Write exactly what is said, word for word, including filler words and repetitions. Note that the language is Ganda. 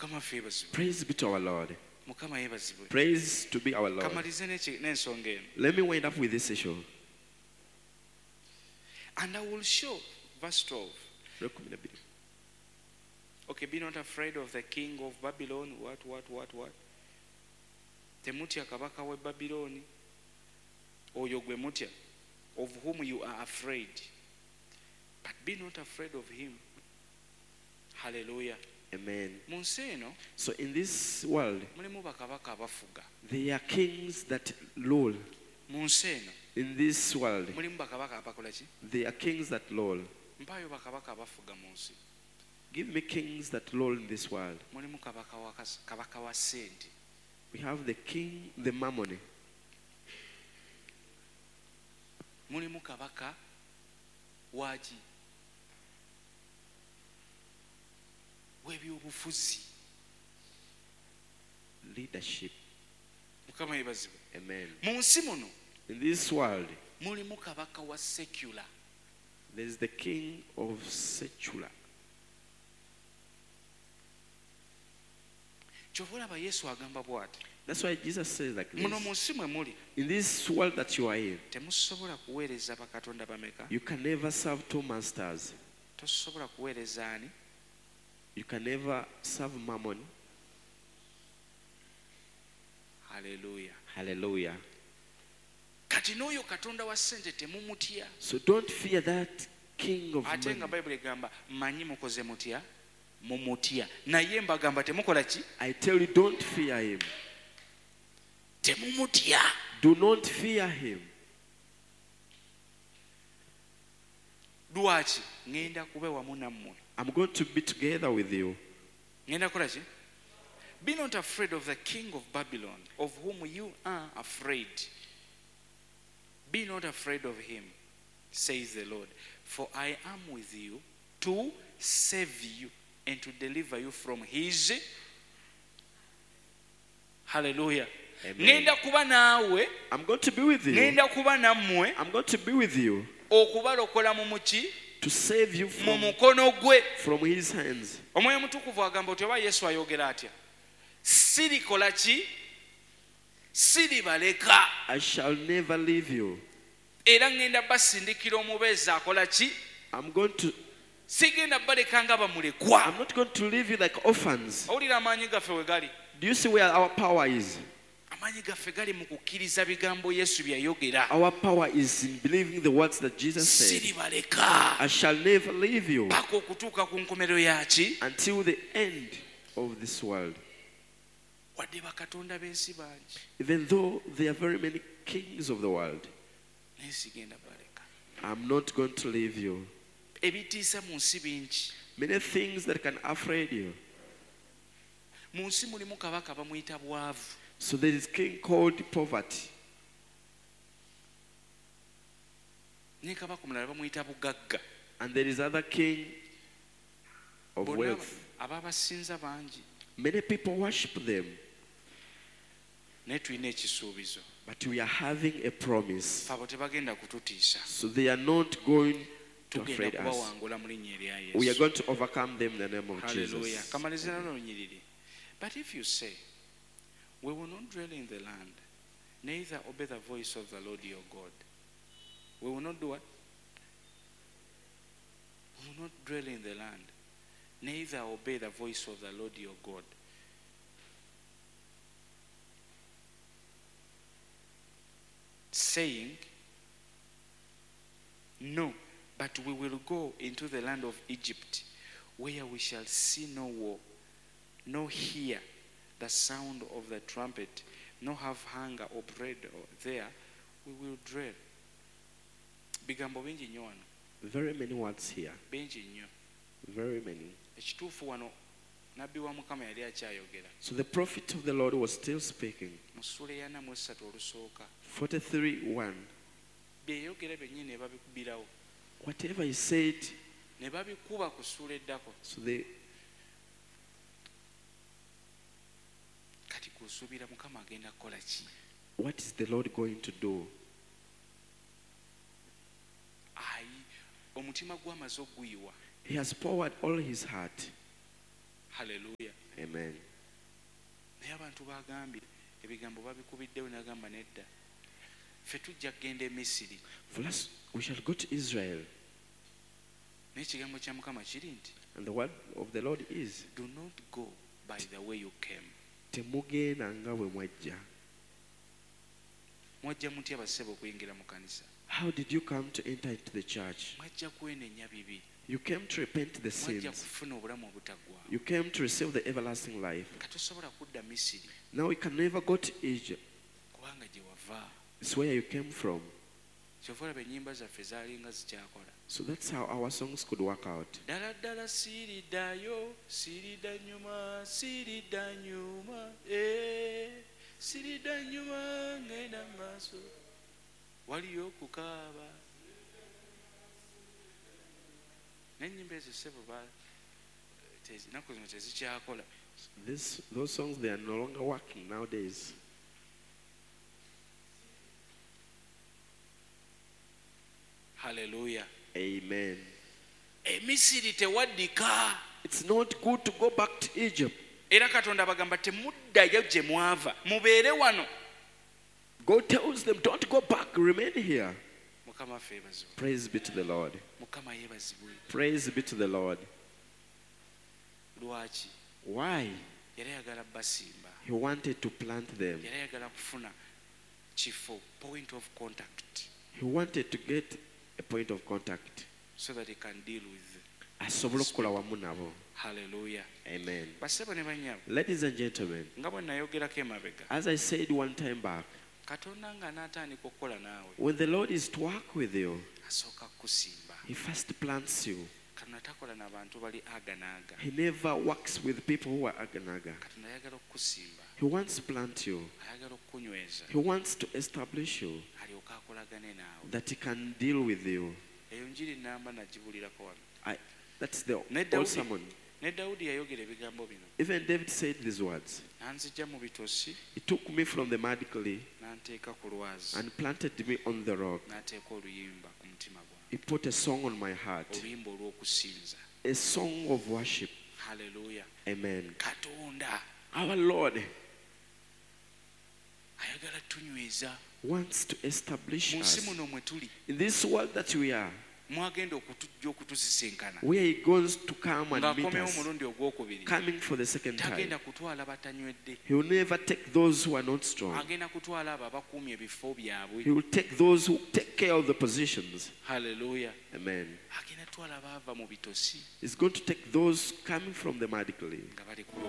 mukama feebazibwe. Praise be to our Lord. Mukama yeebazibwe. Praise to be our Lord. Kamalize n'eki- n'ensonga eno. Let me wind up with this issue. And I will show, verse twelve. Okay, be not afraid of the king of Babylon. What, what, what, what? Temutya kabaka we Babyloni. Oyo gwe mutya, of whom you are afraid. But be not afraid of him. Hallelujah. Amen. Mu nsi eno So in this world, mulimu bakabaka abafuga. there are kings that rule. Mu nsi eno In this world, mulimu bakabaka abakola ki? there are kings that rule. Mpaayo bakabaka abafuga mu nsi. Give me kings that rule in this world. Mulimu kabaka wa kas- kabaka wa ssente. We have the king, the mammon. Mulimu kabaka waki? W'ebyobufuzi. Leadership. Mukama yeebazibwe. Amen. Mu nsi muno In this world, mulimu kabaka wa secular. there is the king of secular. Kyova olaba Yesu agamba bw'ati. That's why Jesus says like Muno mu this. nsi mwe muli In this world that you are in, temusobola kuweereza bakatonda bameka. you can never serve two masters. Tosobola kuweereza ani? You can never serve mammon. Haleluya. Hallelujah. Kati n'oyo katonda wa ssente temumutya. So don't fear that king of Ate nga money. Bayibuli egamba mmanyi mukoze mutya? Mumutya. Naye mbagamba temukola ki? I tell you, don't fear him. Temumutya. Do not fear him. Lwaki? Ngenda kube wamu nammwe. I'm going to be together with you. Ngenda kukola ki? Be not afraid of the king of Babylon, of whom you are afraid. Be not afraid of him, says the Lord, for I am with you to save you and to deliver you from his. Hallelujah. Amen. Ngenda kuba naawe, I'm going to be with you. ngenda kuba nammwe, I'm going to be with you okubalokola mu muki? to save you Mu from, mukono gwe. from his hands. Omwoyo mutukuvu agamba oti oba Yesu ayogera atya? Sirikola ki? Siribaleka. I shall never leave you. Era ngenda basindikira omubeezi akola ki? I'm going to, Sigenda baleka nga bamulekwa. I'm not going to leave you like orphans. Owulira amaanyi gaffe we gali? Do you see where our power is? Amaanyi gaffe gali mu kukkiriza bigambo Yesu bye yayogera. Our power is in believing the words that Jesus said. Siribaleka. I shall never leave you Paka okutuuka ku nkomerero yaki? until the end of this world. Wadde bakatonda b'ensi bangi. Even though there are very many kings of the world, Naye sigenda baleka. I'm not going to leave you. Ebitiisa mu nsi bingi. Many things that can afraid you. Mu nsi mulimu kabaka bamuyita bwavu. So there is king called poverty. Ne kabaka omulala bamuyita bugagga. And there is other king of Bonna wealth. ababasinza bangi. Many people worship them. Naye tulina ekisuubizo. But we are having a promise. Abo tebagenda kututiisa. So they are not going to Tugenda afraid us. kubawangula mu linnya erya We are Yesu. going to overcome them in the name of Hallelujah. Jesus. Kamaliza nalo lunyiriri. But if you say, we will not dwell in the land, neither obey the voice of the Lord your God. We will not do what? We will not dwell in the land, neither obey the voice of the Lord your God. Saying, no, but we will go into the land of Egypt, where we shall see no war, nor hear the sound of the trumpet, nor have hunger or bread there, we will dwell. Bigambo bingi nnyo wano, Very many words here. bingi nnyo. Very many. Ekituufu wano nabbi wa Mukama yali akyayogera. So the prophet of the Lord was still speaking. Mu ssula eyana mu esatu olusooka. forty-three one. Bye yayogera byennyini ne babikubirawo. Whatever he said, Ne babikuba ku ssula eddako. so they, Kati kusuubira Mukama agenda kukola ki? what is the Lord going to do? Ayi, omutima gw'amaze okuyiwa. He has poured all his heart. Haleluya. Amen. Naye abantu bagambye ebigambo babikubiddewo nagamba nedda ffe tujja kgenda e Misiri. For us, we shall go to Israel. Naye ekigambo kya Mukama kiri nti And the word of the Lord is, do not go by the way you came. temugenda nga bwe mwajja. Mwajja mutya bassebo okuyingira mu kanisa? How did you come to enter into the church? Mwajja kwenenya bibi. You came to repent the Mwajja sins. kufuna obulamu obutaggwaawo. You came to receive the everlasting life. Katosobola kudda Misiri Now we can never go to Egypt. kubanga gye wava. It's where you came from. Kyova olaba ennyimba zaffe zaalinga zikyakola. So that's how our songs could work out. Ddala ddala siiriddayo, siiridda nnyuma, siiridda nnyuma, eh, siiridda nnyuma ngenda mu maaso. Waliyo okukaaba. N'ennyimba ezo ssebo ba tezi nnaku zino tezikyakola. This, those songs, they are no longer working nowadays. Haleluya. Amen. E Misiri tewaddika. It's not good to go back to Egypt. Era Katonda bagamba temuddayo gye mwava. Mubeere wano. God tells them, don't go back, remain here. Mukama ffe yeebazibwe. Praise be to the Lord. Mukama yeebazibwe. Praise be to the Lord. Lwaki? Why? Yali ayagala basimba. He wanted to plant them. Yali ayagala kufuna kifo, point of contact, He wanted to get a point of contact. so that he can deal with. Asobola okukola wamu nabo. Hallelujah. Amen. Bassebo ne bannyabo, Ladies and gentlemen, nga bwe nayogerako emabega, as I said one time back, Katonda nga n'atandika okukola naawe, when the Lord is to work with you, asooka kukusimba. He first plants you. Katonda takola n'abantu bali aga n'aga. He never works with people who are aganaga. Katonda ayagala okukusimba, He wants to plant you. ayagala okukunyweza, He wants to establish you, alyoke akolagane naawe. that He can deal with you. Eyo njiri namba nagibulirako wano. I, that's the Ne old Dawudi, sermon. ne Dawudi yayogera ebigambo bino, Even David said these words. n'anzigya mu bitosi, He took me from the mud clay n'anteeka ku lwazi, and planted me on the rock. n'ateeka oluyimba ku mutima gwange, He put a song on my heart, oluyimba olw'okusinza. a song of worship. Haleluya. Amen. Katonda Our Lord ayagala tunyweza wants to establish mu nsi us muno mwe tuli, in this world that we are, mwagenda okutujja okutusisinkana, where He goes to come and meet ng'akomewo us, omulundi ogwokubiri. coming for the second time. Tagenda kutwala batanywedde, He will never take those who are not strong. agenda kutwala abo abakuumye ebifo byabwe. He will take those who take care of the positions. Haleluya. Amen. Agenda twala baava mu bitosi He's going to take those coming from the mud clay, nga bali ku